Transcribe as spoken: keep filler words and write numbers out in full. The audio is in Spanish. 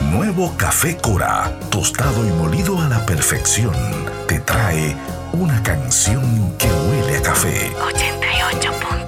El nuevo Café Cora, tostado y molido a la perfección, te trae una canción que huele a café. ochenta y ocho punto